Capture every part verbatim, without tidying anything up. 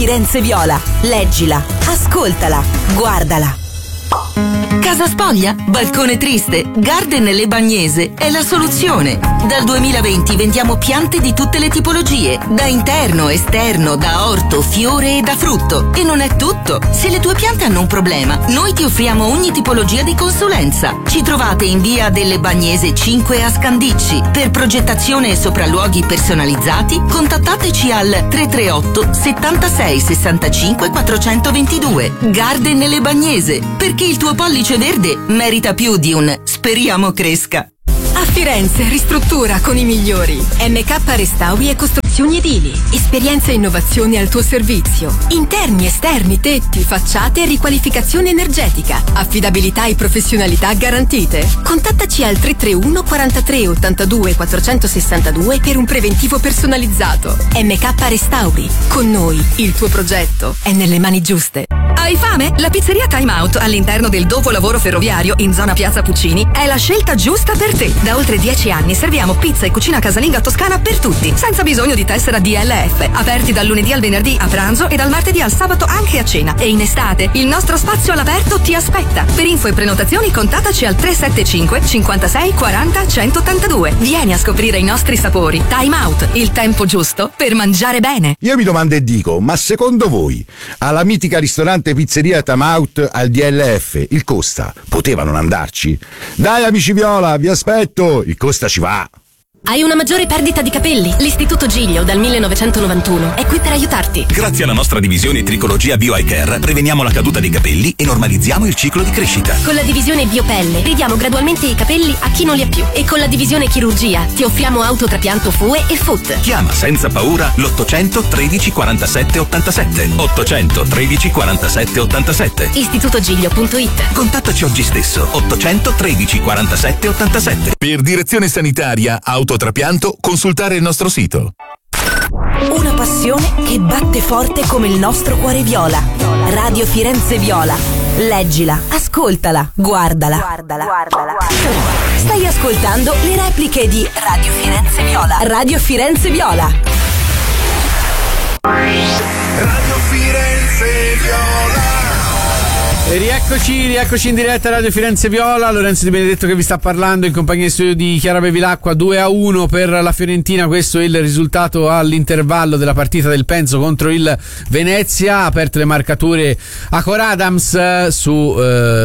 Firenze Viola, leggila, ascoltala, guardala. Casa spoglia? Balcone triste? Garden Le Bagnese è la soluzione. Dal duemilaventi vendiamo piante di tutte le tipologie, da interno, esterno, da orto, fiore e da frutto. E non è tutto. Se le tue piante hanno un problema, noi ti offriamo ogni tipologia di consulenza. Ci trovate in via delle Bagnese cinque a Scandicci. Per progettazione e sopralluoghi personalizzati, contattateci al tre tre otto settantasei sessantacinque quattrocentoventidue. Garden Le Bagnese, perché il tuo pollice verde merita più di un speriamo cresca. A Firenze ristruttura con i migliori. M K Restauri e Costruzioni Edili. Esperienza e innovazione al tuo servizio. Interni, esterni, tetti, facciate e riqualificazione energetica. Affidabilità e professionalità garantite. Contattaci al tre tre uno quarantatré ottantadue quattrocentosessantadue per un preventivo personalizzato. M K Restauri. Con noi il tuo progetto è nelle mani giuste. Hai fame? La pizzeria Time Out all'interno del dopolavoro ferroviario in zona Piazza Puccini è la scelta giusta per te. Da oltre dieci anni serviamo pizza e cucina casalinga toscana per tutti, senza bisogno di tessera D L F. Aperti dal lunedì al venerdì a pranzo e dal martedì al sabato anche a cena. E in estate il nostro spazio all'aperto ti aspetta. Per info e prenotazioni contattaci al tre sette cinque cinquantasei quaranta centottantadue. Vieni a scoprire i nostri sapori. Time Out, il tempo giusto per mangiare bene. Io mi domando e dico, ma secondo voi alla mitica ristorante pizzeria Time Out al D L F il Costa poteva non andarci? Dai amici Viola, vi aspetto, il Costa ci va. Hai una maggiore perdita di capelli? L'Istituto Giglio dal millenovecentonovantuno è qui per aiutarti. Grazie alla nostra divisione Tricologia Bio Eye Care preveniamo la caduta dei capelli e normalizziamo il ciclo di crescita. Con la divisione Biopelle ridiamo gradualmente i capelli a chi non li ha più. E con la divisione Chirurgia ti offriamo autotrapianto F U E e F U T. Chiama senza paura l'ottocento tredici quarantasette ottantasette. ottocento tredici quarantasette ottantasette. istitutogiglio punto it. Contattaci oggi stesso. ottocento tredici quarantasette ottantasette. Per direzione sanitaria autotrapianto consultare il nostro sito. Una passione che batte forte come il nostro cuore viola. Radio Firenze Viola. Leggila, ascoltala, guardala. Guardala. Guardala. Stai ascoltando le repliche di Radio Firenze Viola. Radio Firenze Viola. Radio Firenze Viola. E rieccoci, rieccoci in diretta a Radio Firenze Viola. Lorenzo Di Benedetto che vi sta parlando in compagnia di studio di Chiara Bevilacqua. Due a uno per la Fiorentina, questo è il risultato all'intervallo della partita del Penzo contro il Venezia. Aperte le marcature a Cor Adams su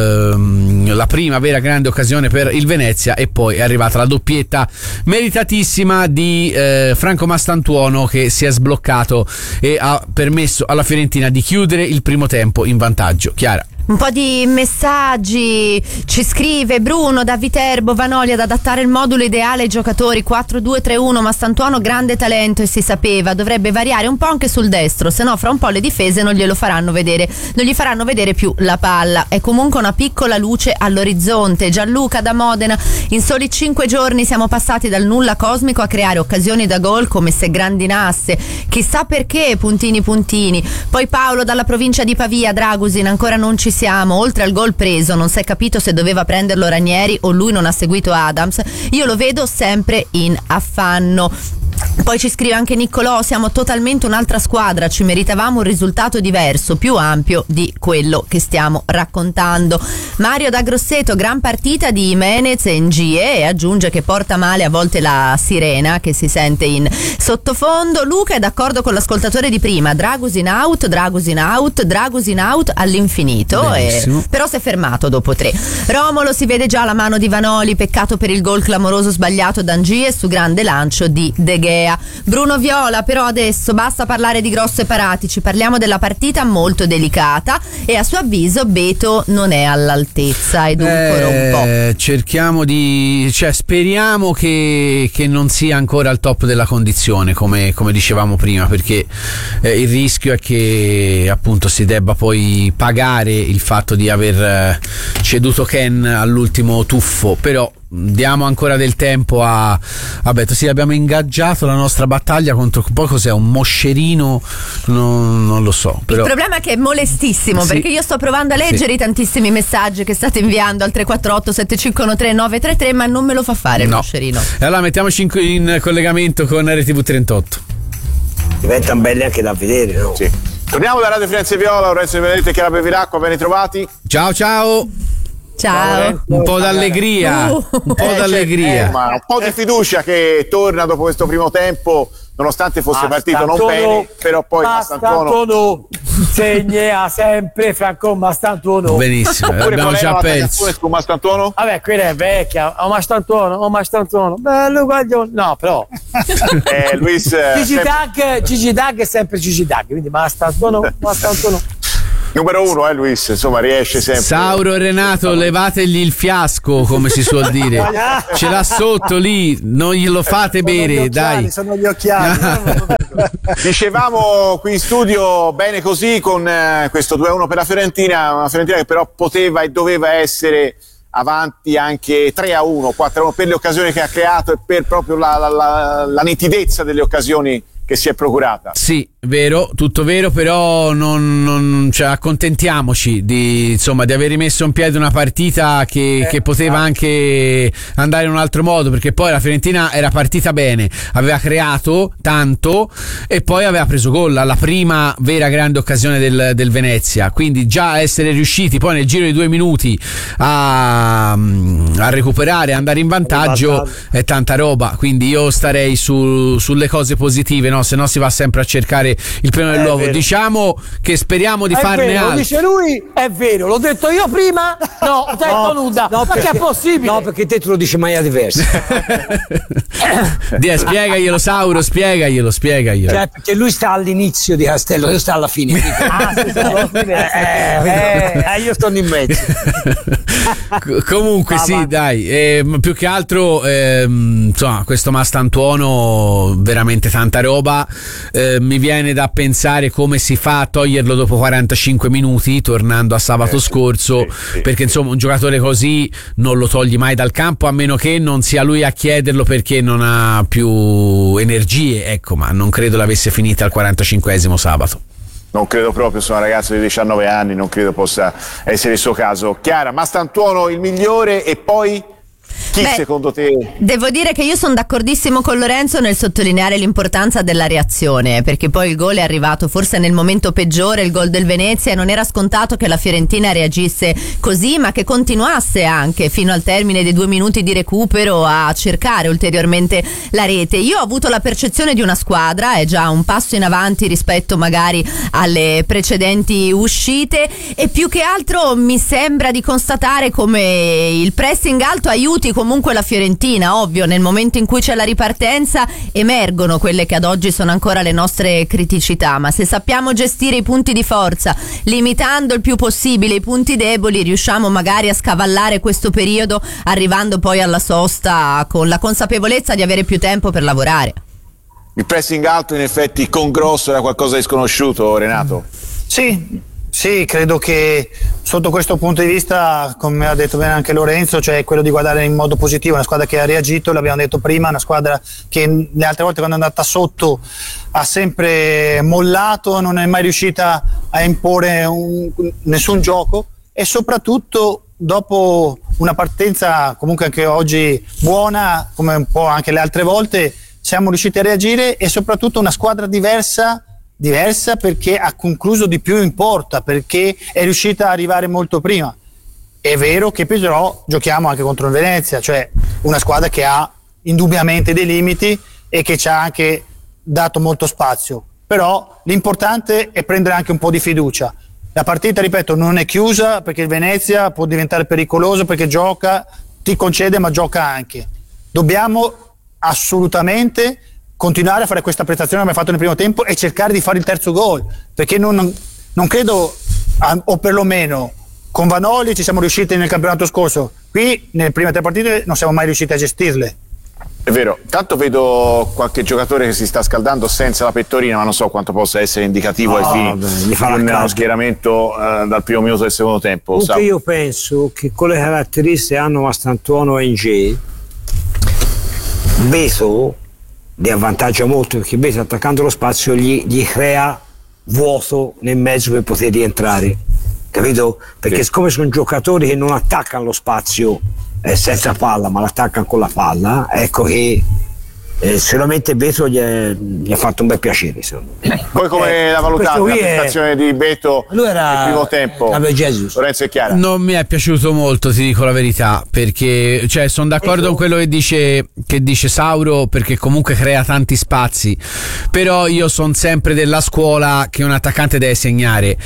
ehm, la prima vera grande occasione per il Venezia, e poi è arrivata la doppietta meritatissima di eh, Franco Mastantuono, che si è sbloccato e ha permesso alla Fiorentina di chiudere il primo tempo in vantaggio. Chiara. Un po' di messaggi. Ci scrive Bruno da Viterbo: Vanoli ad adattare il modulo ideale ai giocatori quattro due tre uno. Mastantuono grande talento e si sapeva, dovrebbe variare un po' anche sul destro, se no fra un po' le difese non glielo faranno vedere, non gli faranno vedere più la palla. È comunque una piccola luce all'orizzonte. Gianluca da Modena: in soli cinque giorni siamo passati dal nulla cosmico a creare occasioni da gol come se grandinasse, chissà perché, puntini puntini. Poi Paolo dalla provincia di Pavia: Dragusin ancora non ci siamo, oltre al gol preso non si è capito se doveva prenderlo Ranieri o lui non ha seguito Adams, io lo vedo sempre in affanno. Poi ci scrive anche Niccolò: siamo totalmente un'altra squadra, ci meritavamo un risultato diverso, più ampio di quello che stiamo raccontando. Mario da Grosseto: gran partita di Jimenez e Ngie, e aggiunge che porta male a volte la sirena che si sente in sottofondo. Luca è d'accordo con l'ascoltatore di prima: Dragusin out, Dragusin out, Dragusin out all'infinito, e, però si è fermato dopo tre. Romolo: si vede già la mano di Vanoli, peccato per il gol clamoroso sbagliato da Ngie su grande lancio di De Gea. Bruno Viola: però adesso basta parlare di grosse paratici, parliamo della partita molto delicata, e a suo avviso Beto non è all'altezza ed ancora eh, un po'. Cerchiamo di, cioè speriamo che, che non sia ancora al top della condizione, come, come dicevamo prima, perché eh, il rischio è che appunto si debba poi pagare il fatto di aver eh, ceduto Ken all'ultimo tuffo. Però diamo ancora del tempo a, a Beto. Sì, abbiamo ingaggiato la nostra battaglia contro, poi cos'è, un moscerino, non, non lo so, però. Il problema è che è molestissimo, sì, perché io sto provando a leggere sì. i tantissimi messaggi che state inviando al tre quattro otto sette cinque uno tre nove tre tre, ma non me lo fa fare il no. moscerino. E allora mettiamoci in, in collegamento con R T V trentotto. Diventano belli anche da vedere, no? Sì. Torniamo da Radio Firenze Viola, Lorenzo Di Benedetto e Chiara Bevilacqua, ben ritrovati. Ciao ciao. Ciao. Un po' d'allegria, un po' Eh, d'allegria. eh, ma un po' di fiducia che torna dopo questo primo tempo, nonostante fosse partito non bene, però poi Mastantuono segna sempre Franco Mastantuono. Benissimo, l'abbiamo già perso. Su Mastantuono? Vabbè, quella è vecchia. Oh Mastantuono, oh Mastantuono. Bello guaglione. No, però. eh, Luis, Gigi sempre... Dag, Gigi Dag è sempre Gigi Dag, quindi Mastantuono, Mastantuono. Numero uno, eh Luis, insomma riesce sempre. Sauro e Renato, levategli il fiasco, come si suol dire. Ce l'ha sotto lì, non glielo fate Sono bere, gli occhiali, dai. Sono gli occhiali. Dicevamo qui in studio bene così con eh, questo due a uno per la Fiorentina, una Fiorentina che però poteva e doveva essere avanti anche tre a uno, quattro a uno per le occasioni che ha creato e per proprio la, la, la, la nitidezza delle occasioni che si è procurata. Sì, vero, tutto vero, però non, non cioè, accontentiamoci di, insomma, di aver rimesso in piedi una partita che, eh, che poteva ah. anche andare in un altro modo, perché poi la Fiorentina era partita bene, aveva creato tanto e poi aveva preso gol alla prima vera grande occasione del, del Venezia, quindi già essere riusciti poi nel giro di due minuti a, a recuperare, andare in vantaggio è tanta roba, quindi io starei su, sulle cose positive, no? Se no si va sempre a cercare il premio del luogo. Diciamo che speriamo di è farne vero, altro. lo dice lui, è vero, l'ho detto io prima. No, ho detto no, nuda. No, ma perché, che è possibile? No, perché te te lo dici in maniera diversa. Dì, spiegaglielo, Sauro, spiegaglielo, spiegaglielo. Cioè, perché lui sta all'inizio di Castello, io sto alla fine. Ah, sì, sì, eh, eh, eh, io sto in mezzo. Comunque, ah, sì, va. dai, eh, più che altro, eh, insomma, questo Mastantuono, veramente tanta roba. Eh, mi viene da pensare come si fa a toglierlo dopo quarantacinque minuti, tornando a sabato eh, scorso, sì, sì, perché insomma un giocatore così non lo togli mai dal campo, a meno che non sia lui a chiederlo perché non ha più energie, ecco, ma non credo l'avesse finita al quarantacinquesimo sabato. Non credo proprio, sono un ragazzo di diciannove anni, non credo possa essere il suo caso. Chiara, Mastantuono il migliore e poi... Chi Beh, secondo te? Devo dire che io sono d'accordissimo con Lorenzo nel sottolineare l'importanza della reazione, perché poi il gol è arrivato forse nel momento peggiore, il gol del Venezia, e non era scontato che la Fiorentina reagisse così, ma che continuasse anche fino al termine dei due minuti di recupero a cercare ulteriormente la rete. Io ho avuto la percezione di una squadra, è già un passo in avanti rispetto magari alle precedenti uscite, e più che altro mi sembra di constatare come il pressing alto aiuti comunque la Fiorentina. Ovvio, nel momento in cui c'è la ripartenza emergono quelle che ad oggi sono ancora le nostre criticità, ma se sappiamo gestire i punti di forza limitando il più possibile i punti deboli, riusciamo magari a scavallare questo periodo, arrivando poi alla sosta con la consapevolezza di avere più tempo per lavorare. Il pressing alto in effetti con Grosso era qualcosa di sconosciuto, Renato? Sì, sì, credo che sotto questo punto di vista, come ha detto bene anche Lorenzo, cioè quello di guardare in modo positivo, una squadra che ha reagito, l'abbiamo detto prima, una squadra che le altre volte quando è andata sotto ha sempre mollato, non è mai riuscita a imporre un, nessun gioco, e soprattutto dopo una partenza comunque anche oggi buona, come un po' anche le altre volte, siamo riusciti a reagire, e soprattutto una squadra diversa diversa perché ha concluso di più in porta, perché è riuscita ad arrivare molto prima. È vero che però giochiamo anche contro il Venezia, cioè una squadra che ha indubbiamente dei limiti e che ci ha anche dato molto spazio, però l'importante è prendere anche un po' di fiducia. La partita, ripeto, non è chiusa, perché il Venezia può diventare pericoloso perché gioca, ti concede ma gioca anche. Dobbiamo assolutamente continuare a fare questa prestazione che abbiamo fatto nel primo tempo e cercare di fare il terzo gol, perché non, non credo, o perlomeno con Vanoli ci siamo riusciti nel campionato scorso, qui nelle prime tre partite non siamo mai riusciti a gestirle. È vero, tanto vedo qualche giocatore che si sta scaldando senza la pettorina, ma non so quanto possa essere indicativo ai fini di uno schieramento uh, dal primo minuto del secondo tempo. Comunque io penso che con le caratteristiche hanno Mastantuono e Nge, Beto li avvantaggia molto, perché Beto attaccando lo spazio gli, gli crea vuoto nel mezzo per poter rientrare, capito? Perché sì. Siccome sono giocatori che non attaccano lo spazio eh, senza palla, ma l'attaccano con la palla, ecco che eh, sicuramente Beto gli, è, gli ha fatto un bel piacere. Poi come eh, la valutate la prestazione è... di Beto nel primo tempo? Lorenzo e Chiara. Non mi è piaciuto molto, ti dico la verità, perché cioè sono d'accordo con quello che dice, che dice Sauro, perché comunque crea tanti spazi, però io sono sempre della scuola che un attaccante deve segnare.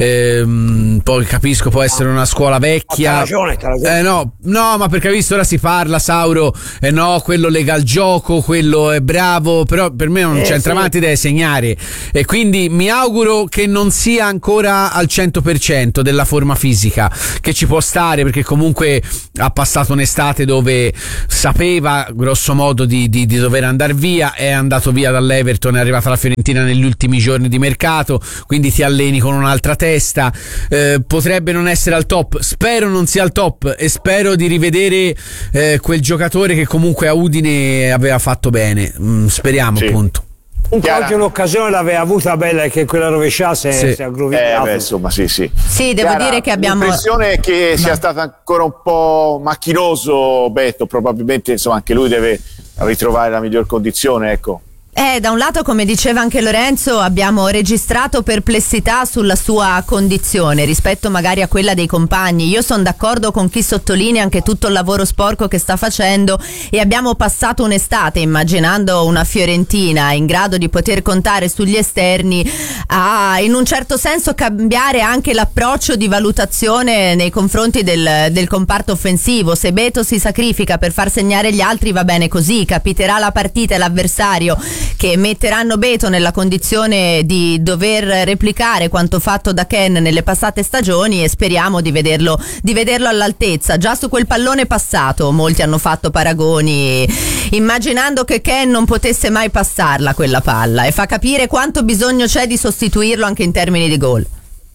Ehm, poi capisco, può essere una scuola vecchia. T'ha ragione, t'ha ragione. Eh, no, no, ma perché hai visto ora si parla, Sauro, eh no, quello lega il gioco, quello è bravo, però per me un Eh, centravanti sì. deve segnare, e quindi mi auguro che non sia ancora al cento per cento della forma fisica, che ci può stare perché comunque ha passato un'estate dove sapeva grosso modo di, di, di dover andare via, è andato via dall'Everton, è arrivato alla Fiorentina negli ultimi giorni di mercato, quindi ti alleni con un'altra testa. Eh, potrebbe non essere al top, spero non sia al top e spero di rivedere eh, quel giocatore che comunque a Udine aveva fatto bene. Mm, speriamo, Sì. appunto. Comunque oggi un'occasione l'aveva avuta bella, che quella rovesciata si Sì. è aggrovigliato. Eh, beh, insomma, sì, sì. Sì, devo Chiara, dire che abbiamo. L'impressione è che sia stato ancora un po' macchinoso Beto, probabilmente insomma anche lui deve ritrovare la miglior condizione, ecco. Eh, da un lato, come diceva anche Lorenzo, abbiamo registrato perplessità sulla sua condizione rispetto magari a quella dei compagni. Io sono d'accordo con chi sottolinea anche tutto il lavoro sporco che sta facendo, e abbiamo passato un'estate immaginando una Fiorentina in grado di poter contare sugli esterni a, in un certo senso, cambiare anche l'approccio di valutazione nei confronti del, del comparto offensivo. Se Beto si sacrifica per far segnare gli altri va bene così, capiterà la partita e l'avversario che metteranno Beto nella condizione di dover replicare quanto fatto da Ken nelle passate stagioni, e speriamo di vederlo, di vederlo all'altezza. Già su quel pallone passato molti hanno fatto paragoni immaginando che Ken non potesse mai passarla quella palla, e fa capire quanto bisogno c'è di sostituirlo anche in termini di gol.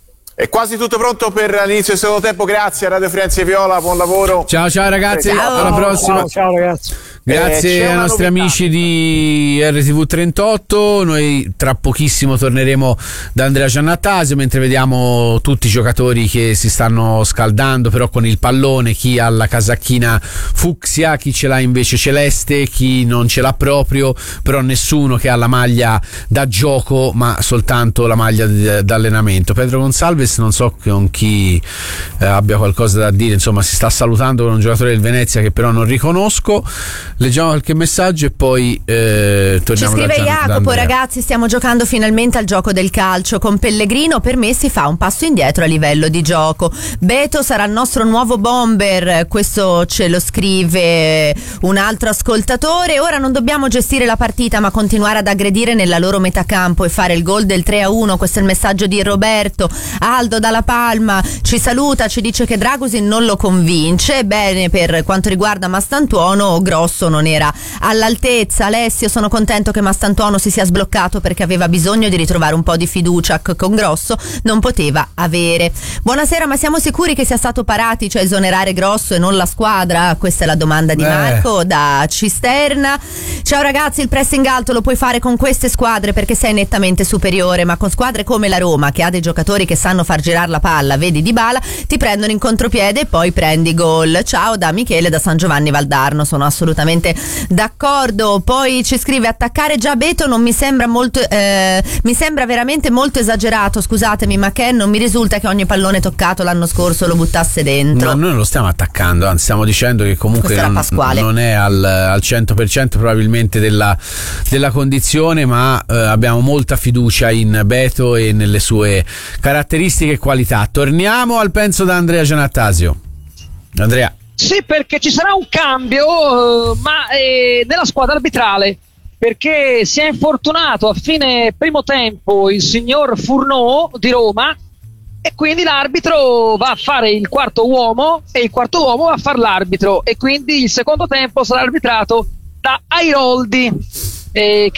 È quasi tutto pronto per l'inizio del secondo tempo. Grazie a Radio Firenze Viola, buon lavoro. Ciao ciao ragazzi, Ciao. alla prossima. Ciao, ciao, ragazzi. Grazie Eh, c'è ai una nostri novità. amici di R T V trentotto. Noi tra pochissimo torneremo da Andrea Giannattasio, mentre vediamo tutti i giocatori che si stanno scaldando però con il pallone, chi ha la casacchina fucsia, chi ce l'ha invece celeste, chi non ce l'ha proprio, però nessuno che ha la maglia da gioco ma soltanto la maglia di- d'allenamento. Pedro Gonçalves non so con chi eh, abbia qualcosa da dire, insomma si sta salutando con un giocatore del Venezia che però non riconosco. Leggiamo qualche messaggio e poi eh, Ci torniamo scrive da Gian- da Jacopo: Andrea. ragazzi, stiamo giocando finalmente al gioco del calcio. Con Pellegrino per me si fa un passo indietro a livello di gioco. Beto sarà il nostro nuovo bomber, questo ce lo scrive un altro ascoltatore. Ora non dobbiamo gestire la partita ma continuare ad aggredire nella loro metacampo e fare il gol del tre a uno. Questo è il messaggio di Roberto. Aldo dalla Palma ci saluta, ci dice che Dragusin non lo convince. Bene, per quanto riguarda Mastantuono, Grosso non era all'altezza. Alessio: sono contento che Mastantuono si sia sbloccato perché aveva bisogno di ritrovare un po' di fiducia che con Grosso non poteva avere. Buonasera, ma siamo sicuri che sia stato Parati, cioè esonerare Grosso e non la squadra? Questa è la domanda di Eh. Marco da Cisterna. Ciao ragazzi, il pressing alto lo puoi fare con queste squadre perché sei nettamente superiore, ma con squadre come la Roma, che ha dei giocatori che sanno far girare la palla, vedi Dybala, ti prendono in contropiede e poi prendi gol. Ciao da Michele da San Giovanni Valdarno, sono assolutamente d'accordo. Poi ci scrive: attaccare già Beto non mi sembra molto eh, mi sembra veramente molto esagerato, scusatemi, ma Ken non mi risulta che ogni pallone toccato l'anno scorso lo buttasse dentro. No, noi non lo stiamo attaccando, anzi stiamo dicendo che comunque Questa era non, Pasquale. non è al, al cento per cento probabilmente della, della condizione, ma eh, abbiamo molta fiducia in Beto e nelle sue caratteristiche e qualità. Torniamo al penso da Andrea Giannattasio. Andrea. Sì, perché ci sarà un cambio, eh, ma eh, nella squadra arbitrale, perché si è infortunato a fine primo tempo il signor Fourneau di Roma, e quindi l'arbitro va a fare il quarto uomo e il quarto uomo va a fare l'arbitro, e quindi il secondo tempo sarà arbitrato da Airoldi, eh,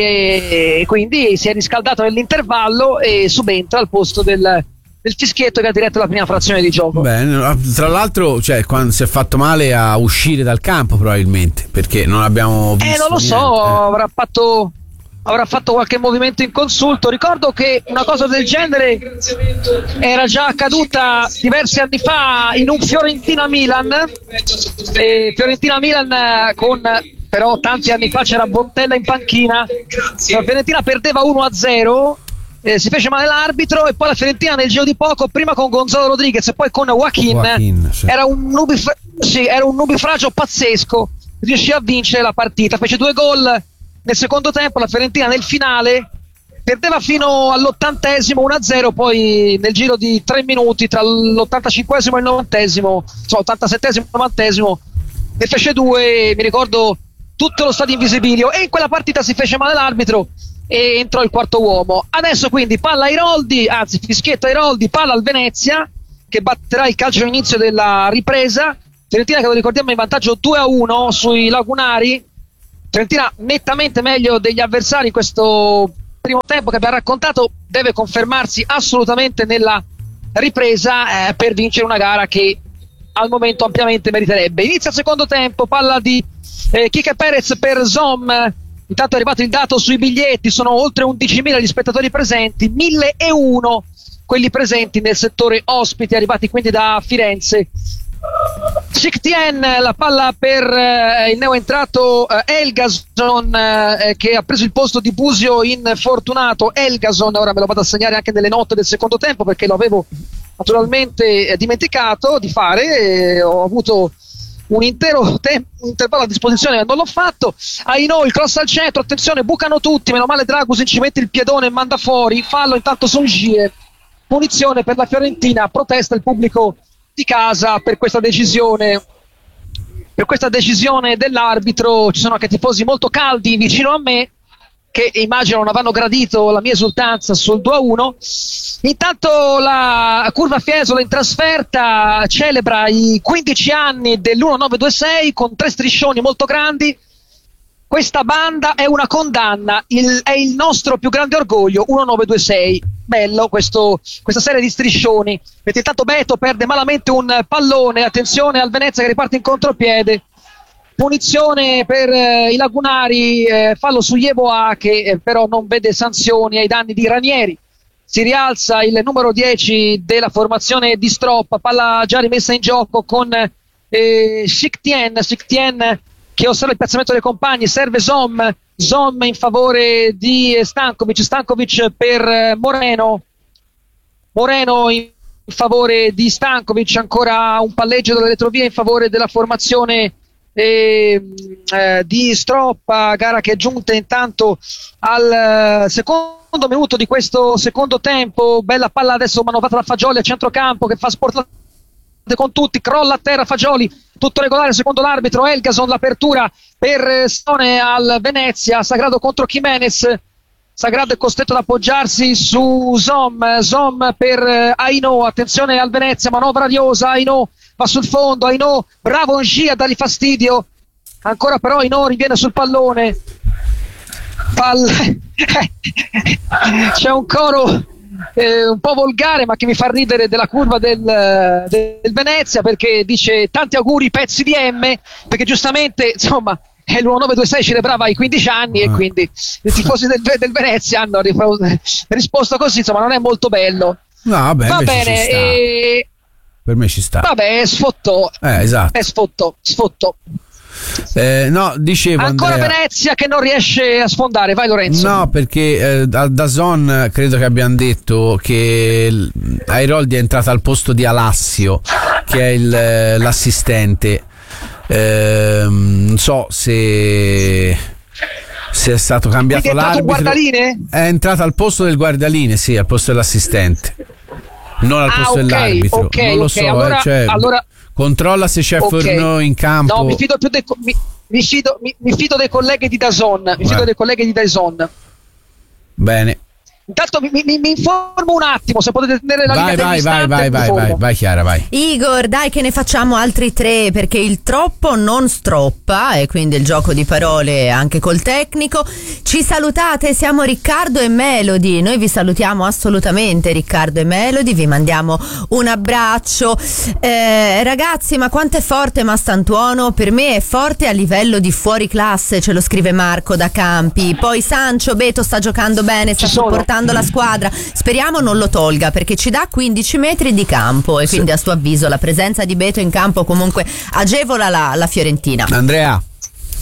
che eh, quindi si è riscaldato nell'intervallo e subentra al posto del del fischietto che ha diretto la prima frazione di gioco. Beh, tra l'altro, cioè, quando si è fatto male a uscire dal campo probabilmente, perché non abbiamo visto Eh, non lo so, niente. avrà fatto avrà fatto qualche movimento inconsulto. Ricordo che una cosa del genere era già accaduta diversi anni fa in un Fiorentina-Milan, eh, Fiorentina-Milan con però tanti anni fa c'era Bontella in panchina, la Fiorentina perdeva uno a zero, eh, si fece male l'arbitro e poi la Fiorentina nel giro di poco, prima con Gonzalo Rodriguez e poi con Joaquin, Joaquin sì. era, un nubif- sì, era un nubifragio pazzesco, riuscì a vincere la partita, fece due gol nel secondo tempo, la Fiorentina nel finale perdeva fino all'ottantesimo uno a zero, poi nel giro di tre minuti tra l'ottantacinquesimo e il novantesimo, insomma ottantasettesimo e novantesimo, ne fece due, mi ricordo tutto lo stadio Invisibilio, e in quella partita si fece male l'arbitro e entrò il quarto uomo. Adesso quindi palla ai Roldi, anzi fischietto ai Roldi, palla al Venezia che batterà il calcio all'inizio della ripresa. Fiorentina che lo ricordiamo in vantaggio due a uno sui lagunari, Fiorentina nettamente meglio degli avversari in questo primo tempo che abbiamo raccontato, deve confermarsi assolutamente nella ripresa eh, per vincere una gara che al momento ampiamente meriterebbe. Inizia il secondo tempo, palla di eh, Kike Perez per Zom, intanto è arrivato il dato sui biglietti, sono oltre undicimila gli spettatori presenti, mille e uno quelli presenti nel settore ospiti, arrivati quindi da Firenze. Siktien, la palla per eh, il neoentrato eh, Elgason eh, che ha preso il posto di Busio infortunato. Elgason, ora me lo vado a segnare anche nelle note del secondo tempo perché lo avevo naturalmente eh, dimenticato di fare, eh, ho avuto un intero tempo, un intervallo a disposizione e non l'ho fatto. Aino, il cross al centro, attenzione, bucano tutti, meno male Dragusin ci mette il piedone e manda fuori, fallo intanto Songie, punizione per la Fiorentina, protesta il pubblico di casa per questa decisione per questa decisione dell'arbitro. Ci sono anche tifosi molto caldi vicino a me che immagino non avranno gradito la mia esultanza sul due a uno. Intanto la Curva Fiesole in trasferta celebra i quindici anni dell'millenovecentodventisei con tre striscioni molto grandi. Questa banda è una condanna, il, è il nostro più grande orgoglio, millenovecentodventisei. Bello questo, questa serie di striscioni. Vedete, intanto Beto perde malamente un pallone, attenzione al Venezia che riparte in contropiede, punizione per eh, i lagunari, eh, fallo su Yeboah che eh, però non vede sanzioni ai danni di Ranieri. Si rialza il numero dieci della formazione di Stroppa, palla già rimessa in gioco con eh, Siktien, Siktien che osserva il piazzamento dei compagni, serve Zom, Zom in favore di Stankovic, Stankovic per Moreno, Moreno in favore di Stankovic, ancora un palleggio dalle retrovie in favore della formazione eh, eh, di Stroppa, gara che è giunta intanto al secondo minuto di questo secondo tempo. Bella palla adesso manovrata da Fagioli a centrocampo che fa sportlate con tutti, crolla a terra Fagioli, tutto regolare secondo l'arbitro. Elgason, l'apertura per Stone al Venezia, Sagrado contro Jimenez, Sagrado è costretto ad appoggiarsi su Zom, Zom per Aino, attenzione al Venezia, manovra radiosa, Aino va sul fondo, Aino bravo Ngi a dargli fastidio, ancora però Aino riviene sul pallone, Pall- c'è un coro Eh, un po' volgare ma che mi fa ridere della curva del, del Venezia, perché dice tanti auguri pezzi di M, perché giustamente insomma è l'millenovecentodventisei celebrava i quindici anni e quindi i tifosi del, del Venezia hanno risposto così, insomma non è molto bello. No, vabbè, va bene, e... per me ci sta, vabbè, sfottò, eh, esatto. è sfottò, sfottò. Eh, no, dicevo ancora Andrea, Venezia che non riesce a sfondare, vai Lorenzo. No, perché eh, da DAZN credo che abbiamo detto che Airoldi è entrata al posto di Alassio, che è il, l'assistente. Eh, non so se se è stato cambiato Quindi è l'arbitro. Un guardaline? È entrata al posto del guardaline, sì, al posto dell'assistente, non al ah, posto okay, dell'arbitro. okay, non lo okay. so, allora, eh, cioè, allora... controlla se c'è okay. Fornò in campo. No, mi fido più dei, mi, mi, fido, mi, mi fido dei colleghi di DAZN, mi fido dei colleghi di DAZN. Bene. Intanto mi, mi, mi informo un attimo, se potete tenere la vai, linea vai, vai, vai, vai, vai, vai, Chiara, vai. Igor, dai che ne facciamo altri tre, perché il troppo non stroppa e quindi il gioco di parole anche col tecnico. Ci salutate, siamo Riccardo e Melody, noi vi salutiamo assolutamente Riccardo e Melody, vi mandiamo un abbraccio. Eh, ragazzi, ma quanto è forte Mastantuono? Per me è forte a livello di fuori classe, ce lo scrive Marco da Campi. Poi Sancho, Beto sta giocando bene, sta supportando la squadra, speriamo non lo tolga perché ci dà quindici metri di campo e quindi sì. A suo avviso la presenza di Beto in campo comunque agevola la, la Fiorentina. Andrea.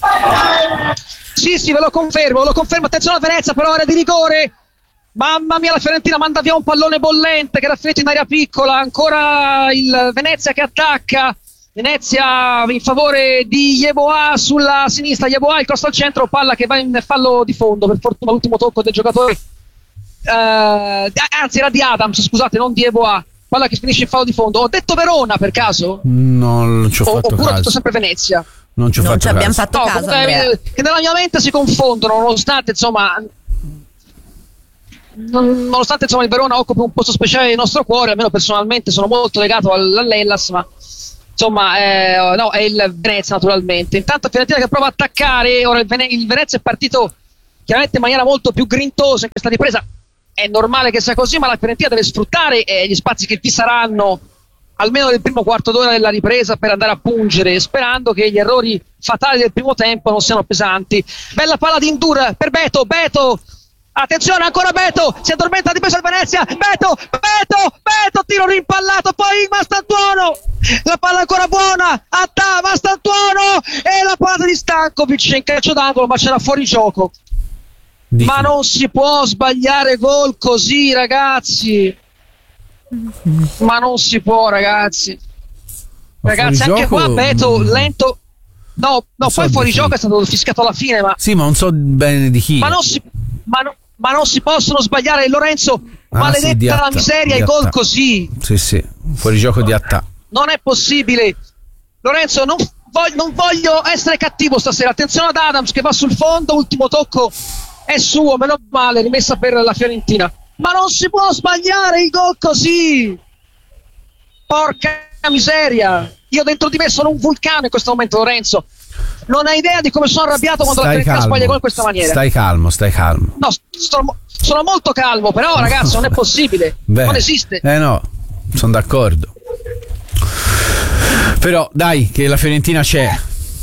Sì, sì, ve lo confermo, ve lo confermo. Attenzione a Venezia, però area di rigore. Mamma mia, la Fiorentina manda via un pallone bollente che era finito in area piccola. Ancora il Venezia che attacca. Venezia in favore di Yeboah sulla sinistra. Yeboah il cross al centro, palla che va in fallo di fondo. Per fortuna l'ultimo tocco del giocatore. Uh, anzi, era di Adams, scusate, non di Yeboah. Palla che finisce in fallo di fondo. Ho detto Verona per caso? Non ci ho o, fatto oppure caso. ho detto sempre Venezia? Non ci, ho non fatto ci abbiamo caso. fatto no, caso. Comunque, che nella mia mente si confondono, nonostante insomma. Nonostante insomma il Verona occupi un posto speciale nel nostro cuore, almeno personalmente sono molto legato all'Hellas, ma insomma eh, no, è il Venezia naturalmente. Intanto Fiorentina che prova a attaccare, ora il, Vene- il Venezia è partito chiaramente in maniera molto più grintosa in questa ripresa, è normale che sia così, ma la Fiorentina deve sfruttare eh, gli spazi che vi saranno almeno nel primo quarto d'ora della ripresa per andare a pungere, sperando che gli errori fatali del primo tempo non siano pesanti. Bella palla di Ndur per Beto, Beto attenzione ancora Beto, si addormenta di peso il Venezia, Beto, Beto, Beto, tiro rimpallato, poi Mastantuono, la palla ancora buona, Attà, Mastantuono e la palla di Stankovic in calcio d'angolo, ma c'era fuori gioco. Dico. Ma non si può sbagliare gol così, ragazzi, ma non si può, ragazzi, ma ragazzi anche gioco... qua Beto lento, no, no so poi fuori chi. gioco è stato fischiato alla fine, ma sì, ma non so bene di chi. ma non si ma no, ma non si possono sbagliare, Lorenzo, ah, maledetta sì, la miseria, i gol così. Sì, sì, fuori gioco di Attà. Non è possibile. Lorenzo, non voglio, non voglio essere cattivo stasera. Attenzione ad Adams che va sul fondo, ultimo tocco è suo, meno male, rimessa per la Fiorentina. Ma non si può sbagliare i gol così. Porca miseria. Io dentro di me sono un vulcano in questo momento, Lorenzo. Non hai idea di come sono arrabbiato quando stai la Fiorentina sbaglia gol in questa maniera. Stai calmo, stai calmo. No, sto, sono molto calmo, però ragazzi non è possibile. Beh, non esiste. Eh no, sono d'accordo. Però dai, che la Fiorentina c'è.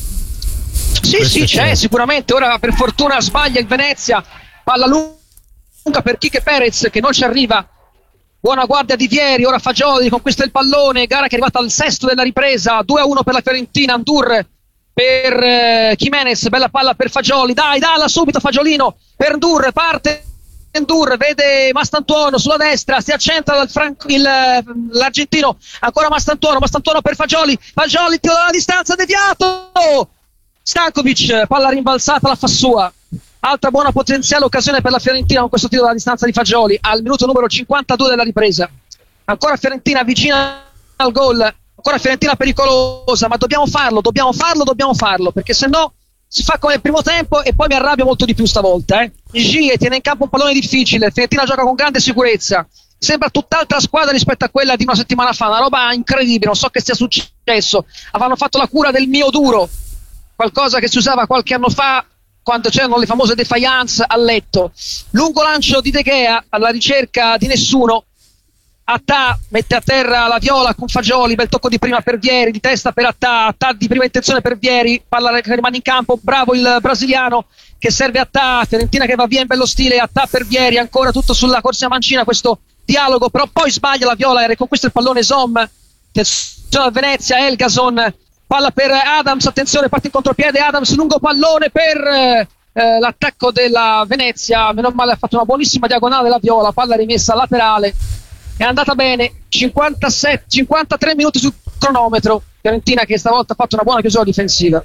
Sì, Questo sì, c'è certo. sicuramente. Ora per fortuna sbaglia il Venezia. Palla lunga per Quique Perez che non ci arriva. Buona guardia di Vieri, ora Fagioli conquista il pallone. Gara che è arrivata al sesto della ripresa. due a uno per la Fiorentina. Ndur per eh, Jimenez, bella palla per Fagioli, dai, dalla subito Fagiolino per Ndur, parte Ndur, vede Mastantuono sulla destra, si accentra il Fran- il, l'argentino, ancora Mastantuono, Mastantuono per Fagioli, Fagioli tiro dalla distanza, deviato, Stankovic, palla rimbalzata, la fa sua, altra buona potenziale occasione per la Fiorentina con questo tiro dalla distanza di Fagioli, al minuto numero cinquantadue della ripresa, ancora Fiorentina vicina al gol. Ancora Fiorentina pericolosa, ma dobbiamo farlo, dobbiamo farlo, dobbiamo farlo, perché se no si fa come il primo tempo e poi mi arrabbio molto di più stavolta. Eh. Gie tiene in campo un pallone difficile, Fiorentina gioca con grande sicurezza, sembra tutt'altra squadra rispetto a quella di una settimana fa, una roba incredibile, non so che sia successo, avevano fatto la cura del mio duro, qualcosa che si usava qualche anno fa quando c'erano le famose defiance a letto. Lungo lancio di De Gea alla ricerca di nessuno, Attà mette a terra la Viola con Fagioli, bel tocco di prima per Vieri, di testa per Attà, Attà di prima intenzione per Vieri, palla che rimane in campo, bravo il brasiliano che serve Attà, Fiorentina che va via in bello stile, Attà per Vieri, ancora tutto sulla corsia mancina questo dialogo, però poi sbaglia la Viola e riconquista il pallone Zom, attenzione a Venezia, Elgason, palla per Adams, attenzione, parte in contropiede Adams, lungo pallone per eh, l'attacco della Venezia, meno male ha fatto una buonissima diagonale la Viola, palla rimessa laterale. È andata bene, cinquantasette, cinquantatré minuti sul cronometro. Fiorentina che stavolta ha fatto una buona chiusura difensiva.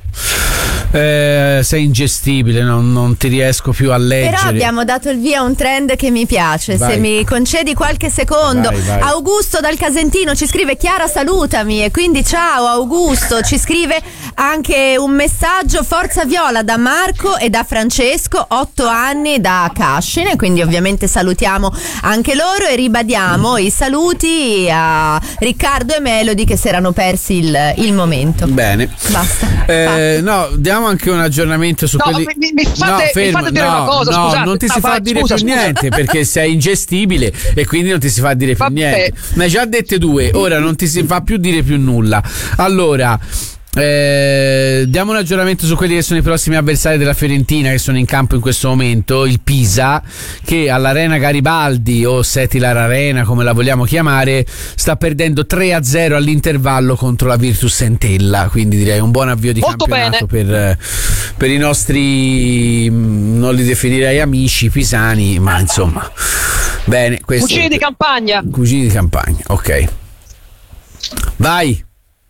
Eh, sei ingestibile, non, non ti riesco più a leggere. Però abbiamo dato il via a un trend che mi piace. Vai. Se mi concedi qualche secondo. Vai, vai. Augusto dal Casentino ci scrive: Chiara, salutami. E quindi ciao Augusto. Ci scrive anche un messaggio: Forza Viola da Marco e da Francesco, otto anni da Cascine. Quindi ovviamente salutiamo anche loro e ribadiamo i saluti a Riccardo e Melody che si erano persi il, il momento. Bene. Basta. Eh, no, diamo anche un aggiornamento su No, quelli. mi, mi fate, no, mi fermo, fate dire no, una cosa, no, scusate. non ti si Ah, fa vai, dire scusa, più scusa. niente perché sei ingestibile e quindi non ti si fa dire più Vabbè. niente. Ne hai già dette due, ora non ti si fa più dire più nulla. Allora, Eh, diamo un aggiornamento su quelli che sono i prossimi avversari della Fiorentina che sono in campo in questo momento. Il Pisa, che all'Arena Garibaldi o Setilar Arena come la vogliamo chiamare, sta perdendo tre a zero all'intervallo contro la Virtus Entella, quindi direi un buon avvio di Molto campionato per, per i nostri, non li definirei amici pisani, ma insomma bene, questo, cugini di campagna cugini di campagna, ok, vai.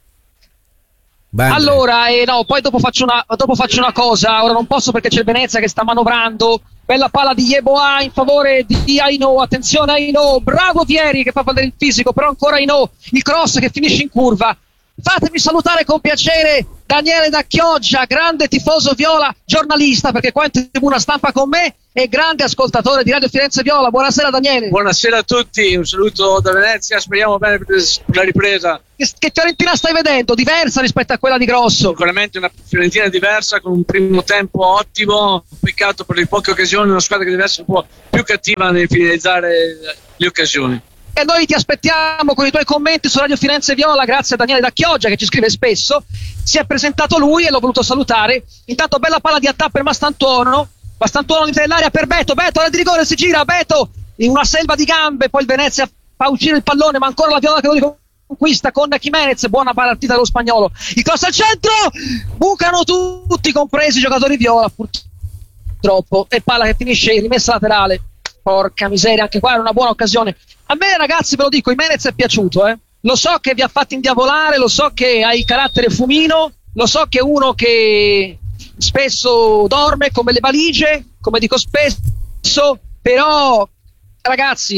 Beh, allora, eh, no, poi dopo faccio, una, dopo faccio una cosa. Ora non posso perché c'è il Venezia che sta manovrando. Bella palla di Yeboah in favore di Aino. Attenzione Aino, bravo Vieri che fa valere il fisico, però ancora Aino, il cross che finisce in curva. Fatemi salutare con piacere Daniele da Chioggia, grande tifoso viola, giornalista perché qua in tribuna stampa con me e grande ascoltatore di Radio Firenze Viola. Buonasera Daniele. Buonasera a tutti, un saluto da Venezia, speriamo bene per la ripresa. Che, che Fiorentina stai vedendo? Diversa rispetto a quella di Grosso? Sicuramente una Fiorentina diversa con un primo tempo ottimo, peccato per le poche occasioni, una squadra che deve essere un po' più cattiva nel finalizzare le occasioni. E noi ti aspettiamo con i tuoi commenti su Radio Firenze Viola, grazie a Daniele da Chioggia che ci scrive spesso. Si è presentato lui e l'ho voluto salutare. Intanto bella palla di attacco per Mastantuono, Mastantuono dentro l'area per Beto, Beto alla di rigore, si gira, Beto in una selva di gambe, poi il Venezia fa uscire il pallone, ma ancora la Viola che lo conquista con Jimenez, buona partita dello spagnolo, il cross al centro, bucano tutti compresi i giocatori Viola purtroppo, e palla che finisce in rimessa laterale. Porca miseria, anche qua era una buona occasione. A me ragazzi ve lo dico, Jimenez è piaciuto, eh. Lo so che vi ha fatti indiavolare, lo so che ha il carattere fumino, lo so che è uno che spesso dorme come le valigie, come dico spesso, però ragazzi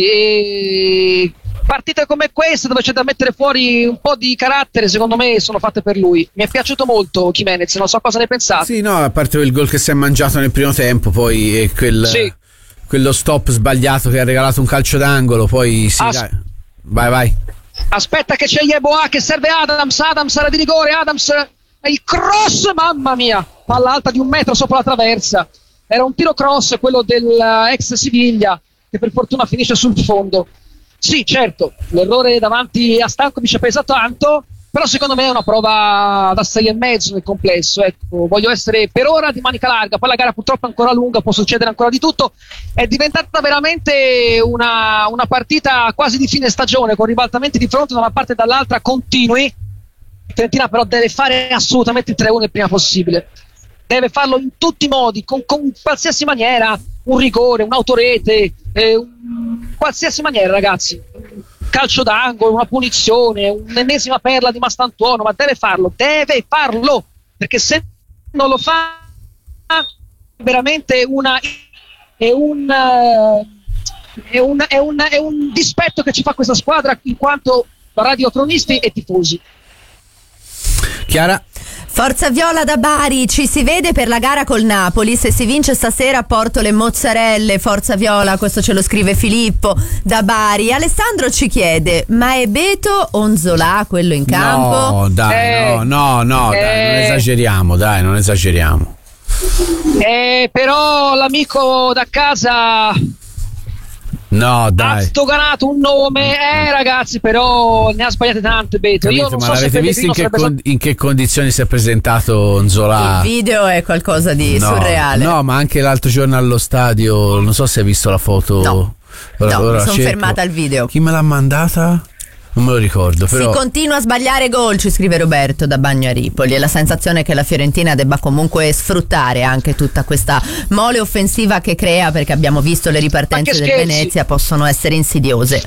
eh, partite come queste dove c'è da mettere fuori un po' di carattere, secondo me sono fatte per lui. Mi è piaciuto molto Jimenez, non so cosa ne pensate. Sì, no, a parte il gol che si è mangiato nel primo tempo, poi è quel... Sì. quello stop sbagliato che ha regalato un calcio d'angolo, poi sì, As- dai. Vai, vai. Aspetta che c'è Yeboah che serve Adams, Adams era di rigore, Adams il cross, mamma mia, palla alta di un metro sopra la traversa. Era un tiro cross, quello dell'ex Siviglia, che per fortuna finisce sul fondo. Sì, certo, l'errore davanti a Stankovic pesa tanto, però secondo me è una prova da sei e mezzo nel complesso. Ecco, voglio essere per ora di manica larga, poi la gara purtroppo è ancora lunga, può succedere ancora di tutto. È diventata veramente una, una partita quasi di fine stagione, con ribaltamenti di fronte da una parte e dall'altra continui. Fiorentina però deve fare assolutamente il tre uno il prima possibile, deve farlo in tutti i modi, con, con qualsiasi maniera, un rigore, un'autorete, eh, un, qualsiasi maniera ragazzi, calcio d'angolo, una punizione, un'ennesima perla di Mastantuono, ma deve farlo, deve farlo, perché se non lo fa veramente una è un, è un, è un, è un dispetto che ci fa questa squadra in quanto radiocronisti e tifosi. Chiara? Forza Viola da Bari, ci si vede per la gara col Napoli, se si vince stasera porto le mozzarelle. Forza Viola, questo ce lo scrive Filippo da Bari. Alessandro ci chiede, ma è Beto o Nzola quello in campo? No dai, Eh, no no no eh, dai, non esageriamo, dai, non esageriamo. Eh, però l'amico da casa No ha dai. sdoganato un nome, eh ragazzi, però ne ha sbagliate tante, Beto. Io Capito, non ma so se l'avete visto in che, sarebbe con- in che condizioni si è presentato Nzola? Il video è qualcosa di no, surreale. no, ma anche l'altro giorno allo stadio, non so se hai visto la foto. No. Ora- No, ora mi sono cerco. fermata al video. Chi me l'ha mandata? Non me lo ricordo, però. Si continua a sbagliare gol, ci scrive Roberto da Bagnaripoli, e la sensazione è che la Fiorentina debba comunque sfruttare anche tutta questa mole offensiva che crea, perché abbiamo visto le ripartenze del scherzi. Venezia possono essere insidiose.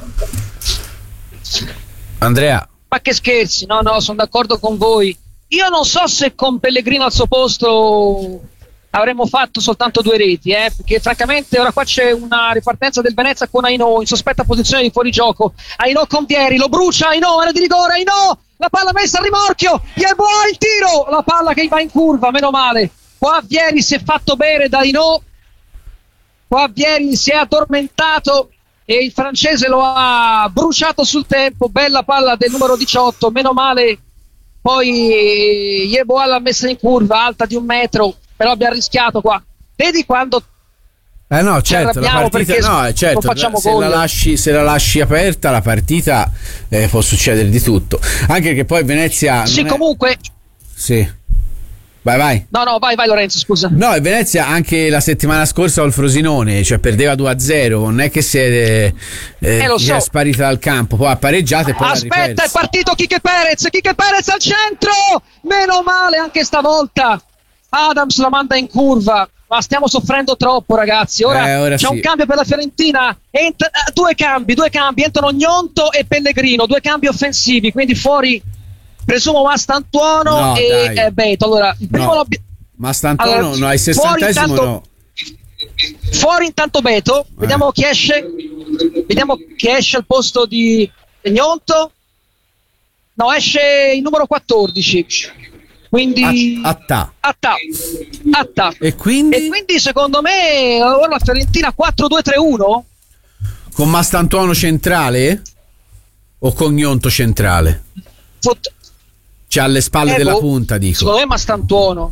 Andrea. Ma che scherzi, no no, sono d'accordo con voi. Io non so se con Pellegrino al suo posto avremmo fatto soltanto due reti, eh, perché francamente ora qua c'è una ripartenza del Venezia con Aino in sospetta posizione di fuorigioco. Aino con Vieri, lo brucia, Aino era di rigore, Aino, la palla messa a rimorchio, Yeboah il tiro, la palla che va in curva, meno male. Qua Vieri si è fatto bere da Aino, qua Vieri si è addormentato e il francese lo ha bruciato sul tempo. Bella palla del numero diciotto, meno male. Poi Yeboah l'ha messa in curva, alta di un metro, però abbiamo rischiato qua. Vedi quando Eh no, ci certo, la arrabbiamo partita perché no, eh, certo, non facciamo se gol. la lasci se la lasci aperta la partita eh, può succedere di tutto. Anche che poi Venezia Sì, non è- comunque Sì. Vai, vai. No, no, vai, vai Lorenzo, scusa. No, il Venezia anche la settimana scorsa col Frosinone, cioè perdeva due a zero, non è che si è, eh, eh, lo so. è sparita dal campo, poi ha pareggiato e poi aspetta, è partito Quique Perez, Quique Perez al centro, meno male anche stavolta Adams la manda in curva, ma stiamo soffrendo troppo ragazzi, ora, eh, ora c'è sì. un cambio per la Fiorentina, Ent- due cambi, due cambi, entrano Gnonto e Pellegrino, due cambi offensivi, quindi fuori presumo Mastantuono no, e eh, Beto. Allora, il primo no. l'obbi- Mastantuono allora, no, ai sessantesimo intanto, no. Fuori intanto Beto, eh. vediamo chi esce, vediamo chi esce al posto di Gnonto. No, esce il numero quattordici. Quindi Atta. Atta. Atta. E quindi? E quindi secondo me ora la Fiorentina quattro due tre uno con Mastantuono centrale o con Gnonto centrale? Fot- C'è alle spalle eh, della boh, punta, dico. Secondo me Mastantuono.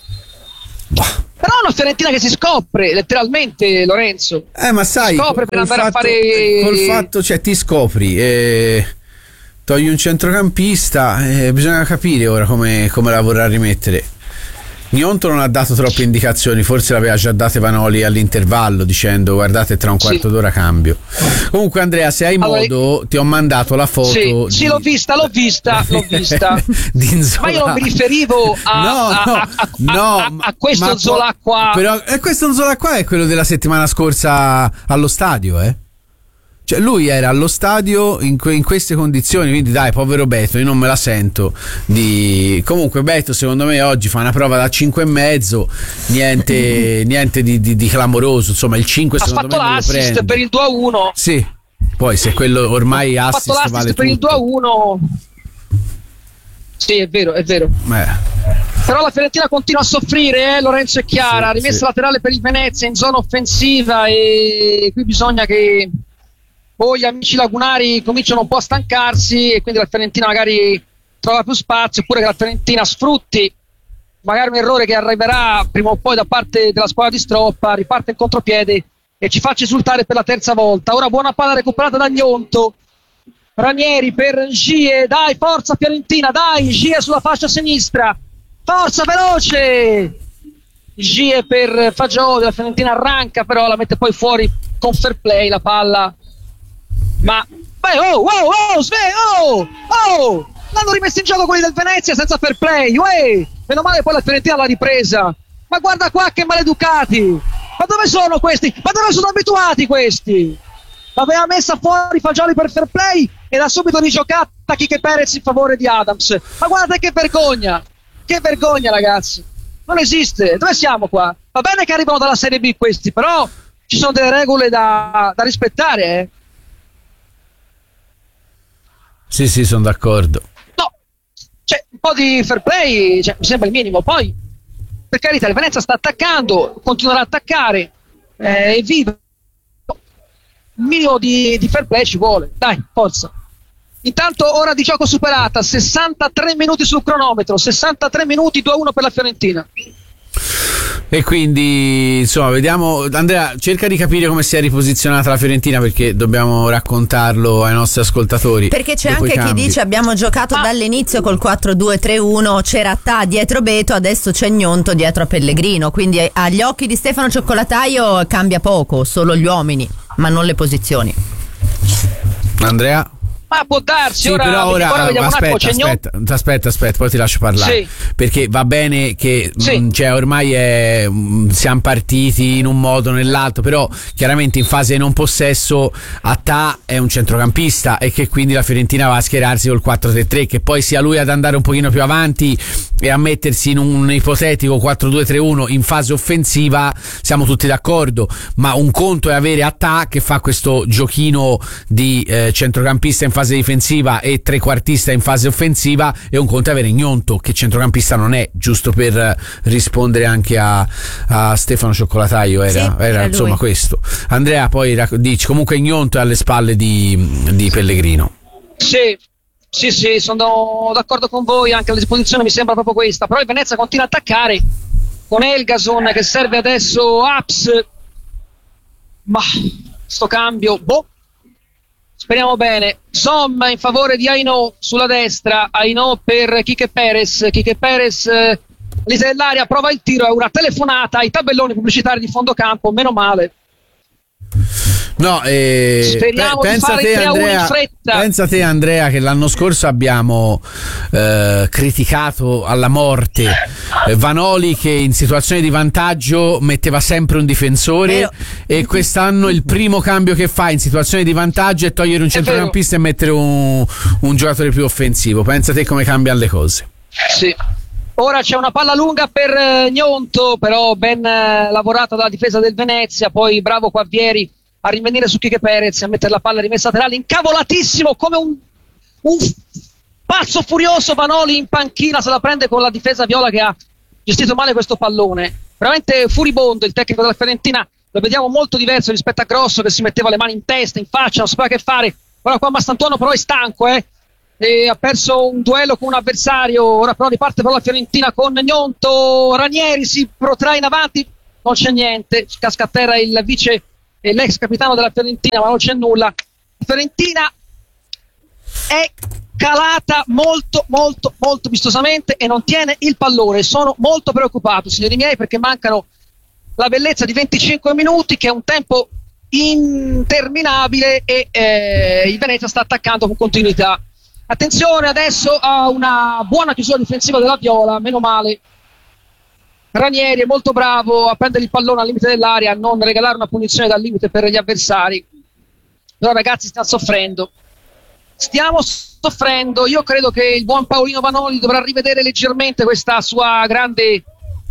Bah. Però è una Fiorentina che si scopre letteralmente, Lorenzo. Eh, ma sai, scopre per andare fatto, a fare col fatto, cioè ti scopri e togli un centrocampista e bisogna capire ora come, come la vorrà rimettere. Gnonto non ha dato troppe indicazioni, forse l'aveva già date Vanoli all'intervallo dicendo guardate tra un quarto sì. d'ora cambio. Comunque Andrea, se hai allora, modo ti ho mandato la foto sì, di... sì l'ho vista, l'ho vista, l'ho vista di ma io non mi riferivo a, no, a, no, a, a, no, a, a questo Zola qua. Però eh, questo Zola qua è quello della settimana scorsa allo stadio, eh? Cioè lui era allo stadio in, que- in queste condizioni, quindi dai, povero Beto, io non me la sento di... Comunque Beto secondo me oggi fa una prova da cinque e mezzo, niente, niente di, di, di clamoroso, insomma il cinque ha secondo me non lo prende. Ha fatto l'assist per il due a uno. Sì, poi se quello ormai ha assist fatto vale per tutto. il due a uno. Sì, è vero, è vero. Eh. Però la Fiorentina continua a soffrire, eh? Lorenzo e Chiara, sì, rimessa sì. laterale per il Venezia in zona offensiva e qui bisogna che poi gli amici lagunari cominciano un po' a stancarsi e quindi la Fiorentina magari trova più spazio, oppure che la Fiorentina sfrutti magari un errore che arriverà prima o poi da parte della squadra di Stroppa, riparte in contropiede e ci faccia esultare per la terza volta. Ora buona palla recuperata da Gnonto, Ranieri per Gie, dai forza Fiorentina, dai Gie sulla fascia sinistra, forza veloce Gie per Fagioli, la Fiorentina arranca però la mette poi fuori con fair play la palla. Ma beh, oh, oh, oh, sve, oh, oh, l'hanno rimesso in gioco quelli del Venezia senza fair play, uè, meno male poi la Fiorentina l'ha ripresa, ma guarda qua che maleducati, ma dove sono questi, ma dove sono abituati questi, l'aveva messa fuori Fagioli per fair play e da subito rigiocata Quique Perez in favore di Adams, ma guardate che vergogna, che vergogna ragazzi, non esiste, dove siamo qua, va bene che arrivano dalla Serie B questi, però ci sono delle regole da, da rispettare, eh. Sì, sì, sono d'accordo. No, c'è un po' di fair play, cioè, mi sembra il minimo. Poi, per carità, il Venezia sta attaccando, continuerà a attaccare, eh, è vivo. Il minimo di, di fair play ci vuole. Dai, forza. Intanto, ora di gioco superata, sessantatré minuti sul cronometro, sessantatré minuti, due a uno per la Fiorentina. E quindi insomma vediamo, Andrea cerca di capire come si è riposizionata la Fiorentina perché dobbiamo raccontarlo ai nostri ascoltatori, perché c'è anche chi dice abbiamo giocato ah. dall'inizio col quattro due tre uno, c'era Tà dietro Beto, adesso c'è Gnonto dietro a Pellegrino, quindi agli occhi di Stefano Cioccolataio cambia poco, solo gli uomini ma non le posizioni. Andrea? Ma può darsi, sì, ora, però ora, ora vediamo aspetta, un attimo, aspetta, aspetta, aspetta, poi ti lascio parlare. Sì. Perché va bene che sì. mh, cioè, ormai è, mh, siamo partiti in un modo o nell'altro, però chiaramente in fase non possesso Attà è un centrocampista e che quindi la Fiorentina va a schierarsi col quattro tre tre, che poi sia lui ad andare un pochino più avanti e a mettersi in un ipotetico quattro due tre uno in fase offensiva, siamo tutti d'accordo, ma un conto è avere Attà che fa questo giochino di eh, centrocampista in fase difensiva e trequartista in fase offensiva, e un conto è avere Gnonto che centrocampista non è, giusto per rispondere anche a, a Stefano Cioccolataio era, sì, era insomma lui. Questo. Andrea poi dici comunque Gnonto è alle spalle di, di Pellegrino. Sì, sì, sì, sono d'accordo con voi, anche la disposizione mi sembra proprio questa, però il Venezia continua a attaccare con Elgason che serve adesso Aps, ma sto cambio, boh, speriamo bene. Som in favore di Aino sulla destra, Aino per Quique Perez, Quique Perez eh, all'inizio dell'area, prova il tiro, è una telefonata ai tabelloni pubblicitari di fondo campo, meno male. No, eh, speriamo pe- di fare te, tre a uno Andrea, in fretta. Pensa te Andrea che l'anno scorso abbiamo eh, criticato alla morte eh, Vanoli che in situazione di vantaggio metteva sempre un difensore. Vero. E quest'anno il primo cambio che fa in situazione di vantaggio è togliere un centrocampista e mettere un, un giocatore più offensivo. Pensa te come cambiano le cose. Sì. Ora c'è una palla lunga per eh, Gnonto, però ben eh, lavorata dalla difesa del Venezia, poi bravo Quavieri a rivenire su Quique Perez e a mettere la palla rimessa laterale, incavolatissimo come un, un pazzo furioso. Vanoli in panchina se la prende con la difesa viola che ha gestito male questo pallone, veramente furibondo il tecnico della Fiorentina, lo vediamo molto diverso rispetto a Grosso che si metteva le mani in testa, in faccia, non sapeva che fare. Ora qua Mastantuono però è stanco, eh e ha perso un duello con un avversario, ora però riparte per la Fiorentina con Gnonto, Ranieri si protrae in avanti, non c'è niente, casca a terra il vice e l'ex capitano della Fiorentina, ma non c'è nulla. La Fiorentina è calata molto molto molto vistosamente e non tiene il pallone. Sono molto preoccupato, signori miei, perché mancano la bellezza di venticinque minuti, che è un tempo interminabile, e eh, il Venezia sta attaccando con continuità. Attenzione adesso a una buona chiusura difensiva della Viola, meno male. Ranieri è molto bravo a prendere il pallone al limite dell'area, a non regalare una punizione dal limite per gli avversari. Però ragazzi, sta soffrendo. Stiamo soffrendo. Io credo che il buon Paolino Vanoli dovrà rivedere leggermente questa sua grande,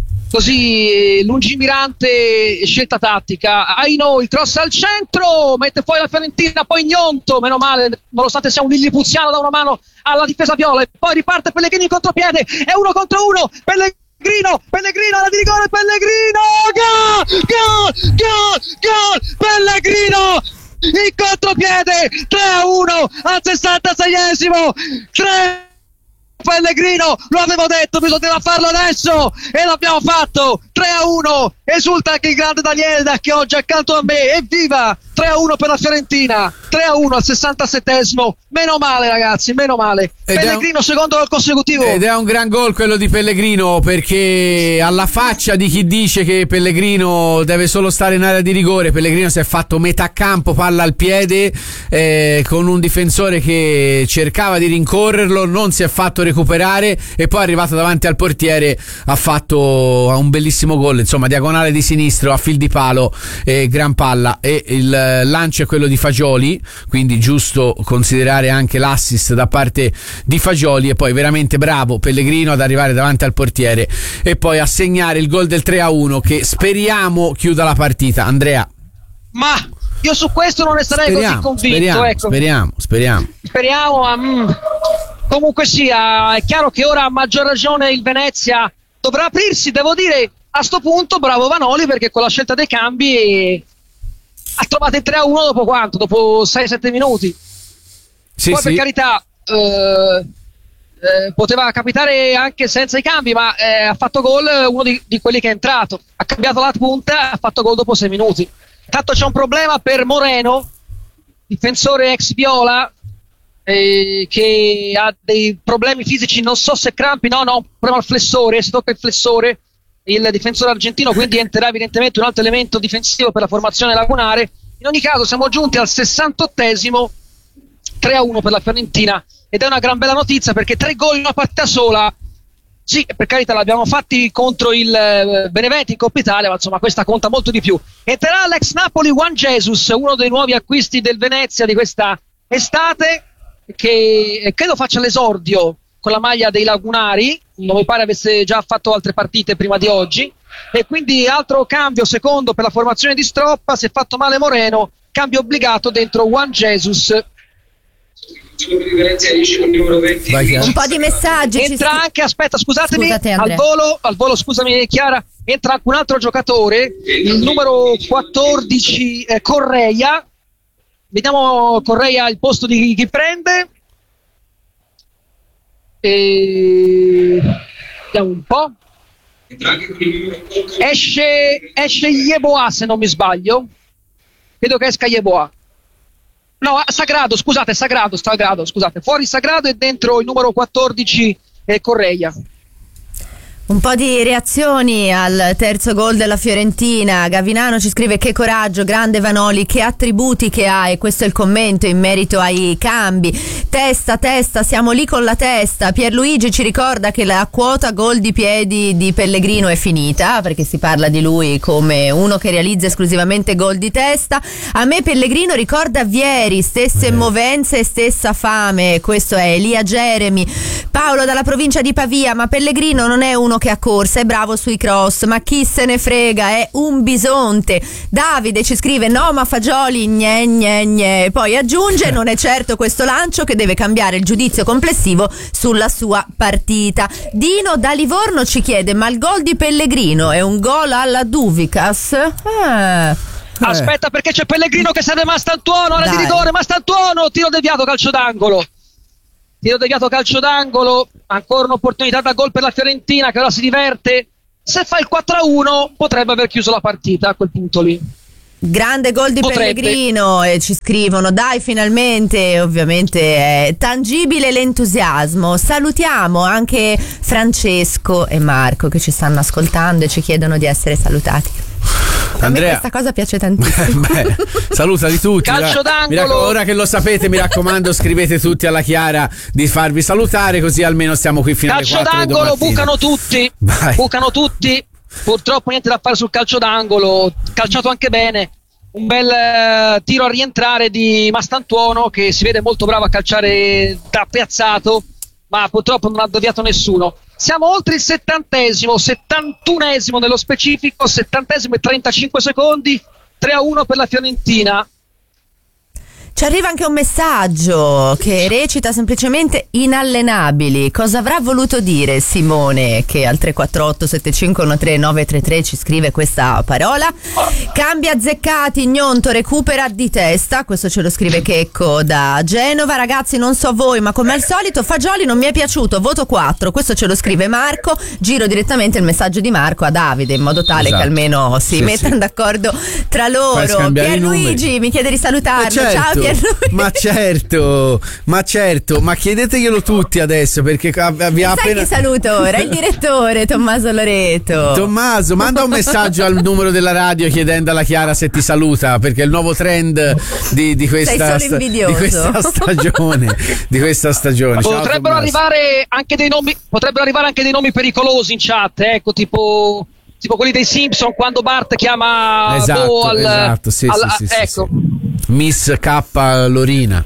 così lungimirante scelta tattica. Aino, il cross al centro, mette fuori la Fiorentina, poi Gnonto, meno male, nonostante sia un lillipuziano, da una mano alla difesa viola, e poi riparte Pellegrini in contropiede, è uno contro uno, Pellegrini Pellegrino, Pellegrino, la di rigore, Pellegrino, gol, gol, gol, gol, Pellegrino, in contropiede, tre a uno al sessantaseiesimo, tre Pellegrino, lo avevo detto, bisognava farlo adesso e l'abbiamo fatto, tre a uno, esulta anche il grande Daniele che oggi è accanto a me, evviva, tre a uno per la Fiorentina, tre a uno al sessantasettesimo, meno male ragazzi, meno male. Ed Pellegrino un, secondo gol consecutivo. Ed è un gran gol quello di Pellegrino, perché alla faccia di chi dice che Pellegrino deve solo stare in area di rigore, Pellegrino si è fatto metà campo, palla al piede, eh, con un difensore che cercava di rincorrerlo, non si è fatto recuperare e poi è arrivato davanti al portiere, ha fatto un bellissimo gol, insomma diagonale di sinistro a fil di palo, eh, gran palla, e il lancio è quello di Fagioli, quindi giusto considerare anche l'assist da parte di Fagioli, e poi veramente bravo Pellegrino ad arrivare davanti al portiere e poi a segnare il gol del tre a uno che speriamo chiuda la partita. Andrea? Ma io su questo non ne sarei speriamo, così convinto, speriamo, ecco. speriamo, speriamo. Speriamo, ma, mm, comunque sia, è chiaro che ora a maggior ragione il Venezia dovrà aprirsi, devo dire, a sto punto bravo Vanoli, perché con la scelta dei cambi ha trovato il tre a uno dopo quanto? Dopo sei sette minuti. Sì, poi sì. Per carità eh, eh, poteva capitare anche senza i cambi, ma eh, ha fatto gol uno di, di quelli che è entrato, ha cambiato la punta, ha fatto gol dopo sei minuti. Tanto c'è un problema per Moreno, difensore ex Viola, eh, che ha dei problemi fisici, non so se crampi, no no, un problema al flessore, si tocca il flessore il difensore argentino, quindi entrerà evidentemente un altro elemento difensivo per la formazione lagunare. In ogni caso siamo giunti al sessantottesimo, tre a uno per la Fiorentina, ed è una gran bella notizia, perché tre gol in una partita sola, sì, per carità l'abbiamo fatti contro il Benevento in Coppa Italia, ma insomma questa conta molto di più. Entrerà l'ex Napoli Juan Jesus, uno dei nuovi acquisti del Venezia di questa estate, che credo faccia l'esordio con la maglia dei lagunari, non mi pare avesse già fatto altre partite prima di oggi, e quindi altro cambio secondo per la formazione di Stroppa. Si è fatto male Moreno, cambio obbligato dentro Juan Jesus. Un po' di messaggi. Entra ci... anche, aspetta, scusatemi, Scusate, al volo, al volo, scusami Chiara, entra anche un altro giocatore, il numero quattordici, eh, Correia. Vediamo Correia il posto di chi prende. E vediamo un po'. Esce esce Yeboah, se non mi sbaglio. Credo che esca Yeboah. no, Sagrado, scusate, Sagrado, Sagrado, scusate, fuori Sagrado e dentro il numero quattordici eh, Correia. Un po' di reazioni al terzo gol della Fiorentina. Gavinano ci scrive: che coraggio, grande Vanoli, che attributi che ha, e questo è il commento in merito ai cambi. Testa, testa, siamo lì con la testa. Pierluigi ci ricorda che la quota gol di piedi di Pellegrino è finita, perché si parla di lui come uno che realizza esclusivamente gol di testa. A me Pellegrino ricorda Vieri, stesse movenze e stessa fame. Questo è Elia Jeremy. Paolo dalla provincia di Pavia: ma Pellegrino non è uno che ha corsa, è bravo sui cross, ma chi se ne frega, è un bisonte. Davide ci scrive: no, ma Fagioli gne gne gne. Poi aggiunge: non è certo questo lancio che deve cambiare il giudizio complessivo sulla sua partita. Dino da Livorno ci chiede: ma il gol di Pellegrino è un gol alla Duvicas? Ah. Aspetta, perché c'è Pellegrino che serve Mastantuono, ora di rigore, Mastantuono, tiro deviato, calcio d'angolo. Tiro deviato, calcio d'angolo, ancora un'opportunità da gol per la Fiorentina che ora si diverte. Se fa il quattro a uno potrebbe aver chiuso la partita a quel punto lì. Grande gol di Potrebbe. Pellegrino, e ci scrivono: dai, finalmente. Ovviamente è tangibile l'entusiasmo. Salutiamo anche Francesco e Marco che ci stanno ascoltando e ci chiedono di essere salutati. A me Andrea, questa cosa piace tantissimo. beh, salutali tutti. Calcio Mi raccom- d'angolo. ora che lo sapete, mi raccomando, scrivete tutti alla Chiara di farvi salutare, così almeno stiamo qui fino alle Calcio quattro di d'angolo, domattina. bucano tutti, Vai. bucano tutti. Purtroppo niente da fare sul calcio d'angolo, calciato anche bene. Un bel eh, tiro a rientrare di Mastantuono, che si vede molto bravo a calciare da piazzato, ma purtroppo non ha deviato nessuno. Siamo oltre il settantesimo, settantunesimo nello specifico, settantesimo e trentacinque secondi, tre a uno per la Fiorentina. Ci arriva anche un messaggio che recita semplicemente: inallenabili. Cosa avrà voluto dire Simone, che al tre quattro otto sette cinque uno tre nove tre tre ci scrive questa parola? Cambia azzeccati, Gnonto recupera di testa. Questo ce lo scrive Checco da Genova. Ragazzi, non so voi, ma come al solito Fagioli non mi è piaciuto, voto quattro. Questo ce lo scrive Marco. Giro direttamente il messaggio di Marco a Davide, in modo tale Esatto. che almeno si Sì, mettano sì. d'accordo tra Fai loro. scambiare i numeri. Pierluigi mi chiede di salutarlo. Ma certo, Ciao Pierluigi. ma certo, ma certo, ma chiedeteglielo tutti adesso, perché vi ha Sai appena chi saluto ora? Il direttore Tommaso Loreto. Tommaso, manda un messaggio al numero della radio chiedendo alla Chiara se ti saluta, perché è il nuovo trend di, di, questa, Sei solo invidioso. di questa stagione. Di questa stagione. Ciao, Potrebbero Tommaso. arrivare anche dei nomi, potrebbero arrivare anche dei nomi pericolosi in chat, ecco, tipo, tipo quelli dei Simpson quando Bart chiama Esatto, Bo al, esatto, sì, al- sì, sì, sì, ecco. sì. Miss K Lorina.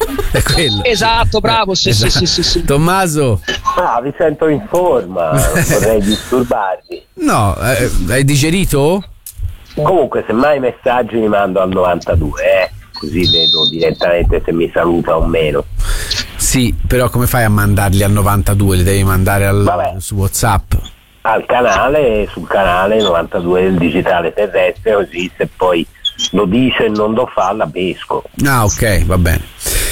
È quello. Esatto, bravo, sì, Esatto. sì, sì, sì, sì. Tommaso, Ah, vi sento in forma, vorrei disturbarvi. no, eh, hai digerito? Comunque, se mai messaggi li mando al novantadue, eh? Così vedo direttamente se mi saluta o meno. Sì, però come fai a mandarli al novantadue? Li devi mandare al, Vabbè. su WhatsApp. Al canale, sul canale novantadue del digitale terrestre, così se poi lo dice e non lo fa, la pesco. Ah, ok, va bene.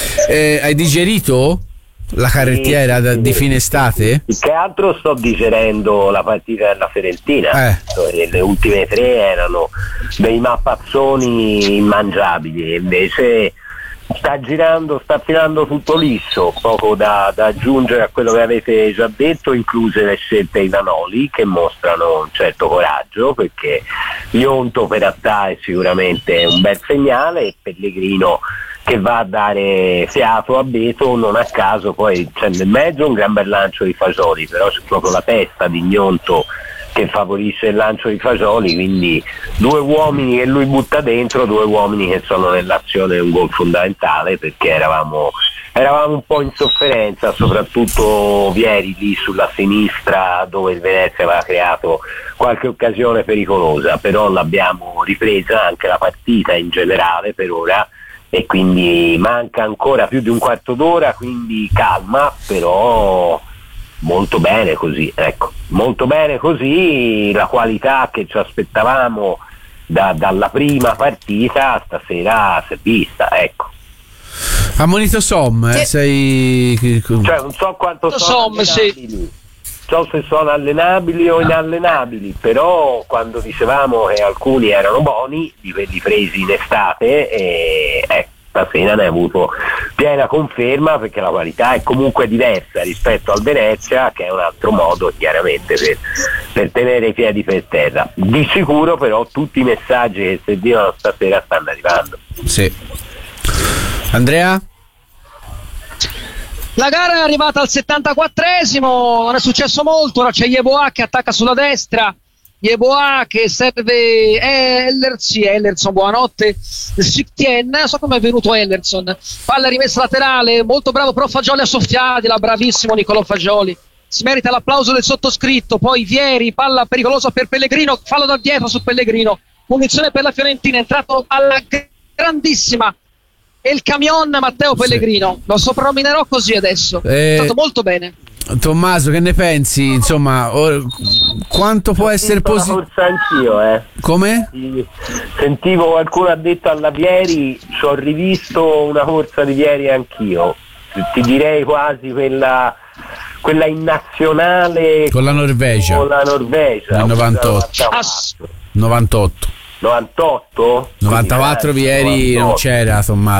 Eh, hai digerito la carrettiera Sì, da- sì. di fine estate? Più che altro sto digerendo la partita della Fiorentina. Eh. Le ultime tre erano dei mappazzoni immangiabili, e invece sta girando, sta tirando tutto liscio. Poco da, da aggiungere a quello che avete già detto, incluse le scelte di Vanoli, che mostrano un certo coraggio, perché Ionto per Attà è sicuramente un bel segnale, e Pellegrino che va a dare fiato a Beto. Non a caso poi c'è nel mezzo un gran bel lancio di Fagioli, però c'è proprio la testa di Gnonto che favorisce il lancio di Fagioli, quindi due uomini che lui butta dentro, due uomini che sono nell'azione di un gol fondamentale, perché eravamo, eravamo un po' in sofferenza, soprattutto Vieri lì sulla sinistra, dove il Venezia aveva creato qualche occasione pericolosa, però l'abbiamo ripresa anche la partita in generale per ora, e quindi manca ancora più di un quarto d'ora, quindi calma, però molto bene così, ecco, molto bene così. La qualità che ci aspettavamo da, dalla prima partita stasera si è vista, ecco. Ammonito Som, eh, sei... Cioè non so quanto sono Som, sì. allenabili, so se sono allenabili o inallenabili, però quando dicevamo che alcuni erano buoni, li, li presi in estate, e eh, stasera ne ha avuto piena conferma, perché la qualità è comunque diversa rispetto al Venezia, che è un altro modo chiaramente per, per tenere i piedi per terra. Di sicuro però tutti i messaggi che servivano stasera stanno arrivando. Sì. Andrea? La gara è arrivata al settantaquattresimo, non è successo molto, ora c'è Yeboah che attacca sulla destra, Yeboah che serve Ellerson, Ellerson, buonanotte, Sictien, so come è venuto Ellerson, palla rimessa laterale, molto bravo però Fagioli a soffiarla, bravissimo Nicolò Fagioli, si merita l'applauso del sottoscritto. Poi Vieri, palla pericolosa per Pellegrino, fallo da dietro su Pellegrino, punizione per la Fiorentina, è entrato alla grandissima e il camion Matteo Pellegrino, sì. Lo soprannominerò così adesso, eh, è stato molto bene. Tommaso, che ne pensi? Insomma, or, quanto può essere positivo? Forse anch'io, eh. Come? Sentivo qualcuno ha detto alla Vieri, ci ho rivisto una corsa di Vieri anch'io. Ti direi quasi quella quella in nazionale con la Norvegia. Con la Norvegia. Nel novantotto. novantotto. novantotto? novantaquattro Vieri non c'era, Tommaso.